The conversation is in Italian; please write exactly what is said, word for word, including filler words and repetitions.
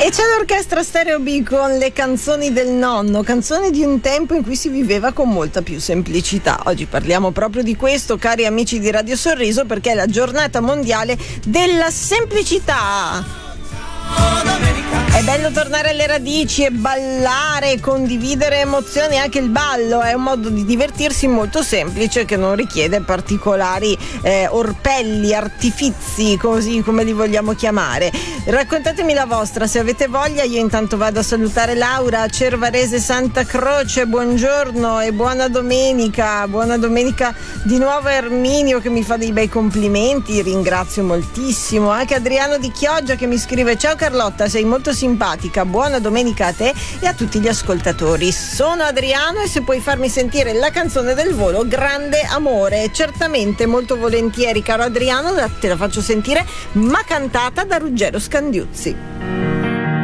E c'è l'orchestra Stereo B con le canzoni del nonno, canzoni di un tempo in cui si viveva con molta più semplicità. Oggi parliamo proprio di questo, cari amici di Radio Sorriso, perché è la giornata mondiale della semplicità. È bello tornare alle radici e ballare, condividere emozioni. Anche il ballo è un modo di divertirsi molto semplice che non richiede particolari eh, orpelli, artifizi, così come li vogliamo chiamare. Raccontatemi la vostra se avete voglia. Io intanto vado a salutare Laura Cervarese Santa Croce, buongiorno e buona domenica. Buona domenica di nuovo a Erminio che mi fa dei bei complimenti, ringrazio moltissimo. Anche Adriano di Chioggia che mi scrive: ciao Carlotta, sei molto simpatica, buona domenica a te e a tutti gli ascoltatori. Sono Adriano e se puoi farmi sentire la canzone del volo, Grande Amore. Certamente, molto volentieri, caro Adriano, te la faccio sentire, ma cantata da Ruggero Scandiuzzi.